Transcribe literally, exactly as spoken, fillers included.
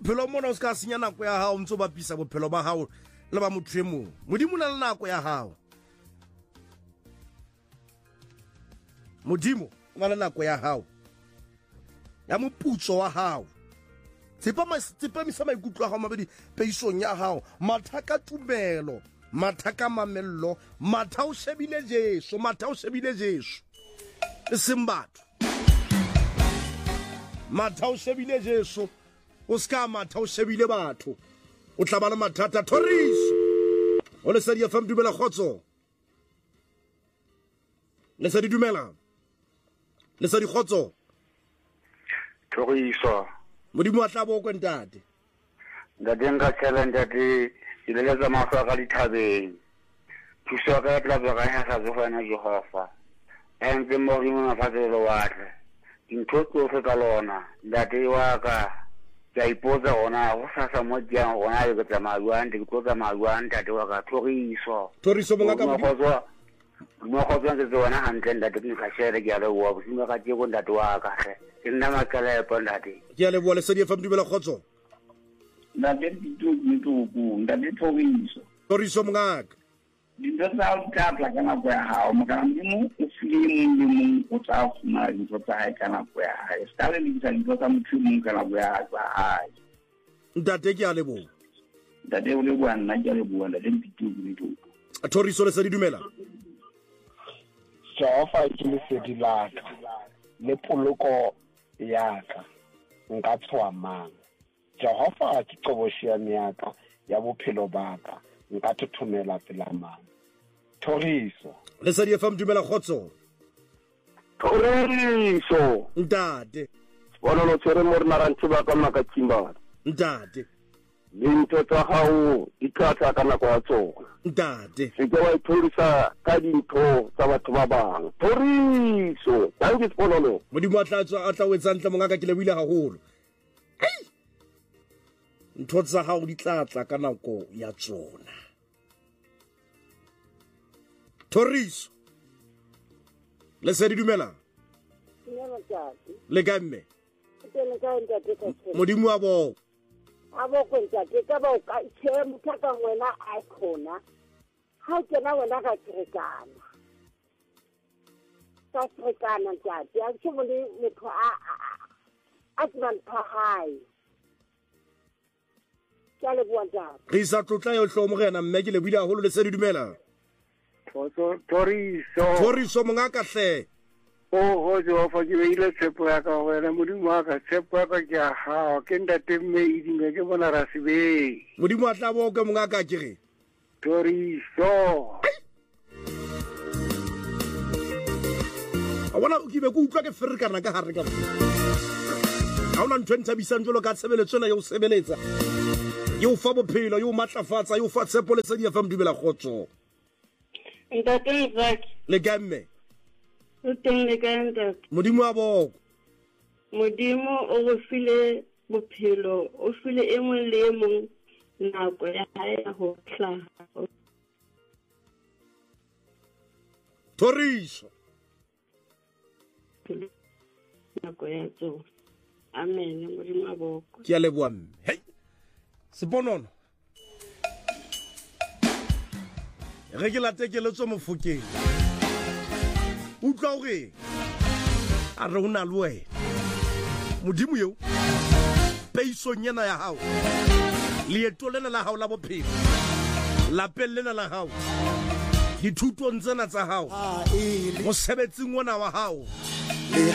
bophelo mona o ska senya nako ya hao ntse ba pisa bophelo ba hao le ba motho e mong. Modimo na le nako ya hao. Modimo na le nako ya hao. Ya moputso wa hao. Tsepa ma tsepa mi sa maikutlo a hao mabedi peisong ya hao. Mathaka tumelo, mathaka mamello, matha o shebile Jesu, matha o shebile Jesu. E sembatho. Matha o shebile Jesu. O ska matha o shebile batho. O tla ba le mathata Thoriso. O le sa di F M dumela khotso. Le sa di dumela. Le sa di khotso. Thoriso. Modimo a tla bo ko ntate. Ntate nka tshela ntate ile tsa mafa ka dithabeng. Thuso ka tla ba ga sa zofana Jehova. Ente mo ri mo fatelo watle. Dintho tsohle ka lona ntate wa ka ya ipoza ona go sasa mo dia ona yo tsa maluan di tlo tsa maluan ntate wa ka Thoriso. Thoriso mo nga ka mo go mo go tswa ntse wona hantle ntate ke ka share ke ya le wa go sima ka tjego ntate wa ka ge ke nna makala e pondate ke ya le boa le se di F M dumela khotso. Ntate ditu ditu ku ntate Thoriso. Thoriso mo nga ka Dintho tsa o tla tla ka nako ya hao mogala Modimo o file mong le mong o tla fumana dintho tsa hae ka nako ya hae ska le ditsa dintho tsa motho mong ka nako ya hae. Ntate ke a le boa. Ntate o le bua nna ke a le bua ntate ditu ditu. Thoriso le se di dumela. Jehova ke le se di laka le poloko ya ka nka tswa mang. Jehova ke qoboshia ya ka ya bophelo ba ka nka thothomela pela mang. Thoriso le sa di F M dumela khotso. Thoriso Ntate bona lo tsere mo rena ra ntse ba ka makatsimba. Ntate Dintho tsa hao di tla tla ka nako ya tsona. Ntate Se ke wa iphorisa ka dintho tsa batho ba bang. Thoriso thank you Pololo. Modimo a tla tswa a tla wetsa ntle mo nga ka ke le buile haholo. Hey ntho tsa hao di tla tla ka nako ya tsona. Thoriso le se di dumela. Le gamme Modimo a bo abo kwenta ke ka ba ka che mutaka wena a khona ha ke na wena ka trekana ka trekana ntate a ke mo le motho a a tsman phahai ka le bua ntate re sa tlotla yo hlomo rena mme ke le buile haholo le se di dumela. Thoriso Thoriso mo nga ka hle. o ho Jehova ke ile tshepo ya ka wena Modimo wa ka tshepo ya ka ke a ha ke ntate Meidi me ke bona ra sebe. Modimo a tla bo ke mo nga ka ke re Thoriso a bona o ke be go utlwa ke ferikana ka hare ka ha ona ntwe ntshabisang jolo ka tshebeletso na yo sebeletsa yo fa bophelo yo matlafatsa yo fa tshepo le se di F M dumela khotso. ntate Isaac Le gamme o teng le ka ntate Modimo a bo Modimo o go file bophelo o file e mong le e mong nako ya hae ya ho hlaha. Thoriso nako ya tsona. Amen Modimo a bo ke a le bua mme. Hey seponono re ke la tekeletso mofokeng utlwa hore a re una le wena Modimo yo peisong yana ya hao leeto lena la hao la bophelo lapeng lena la hao dithutong tsena tsa hao mosebetsing ona wa hao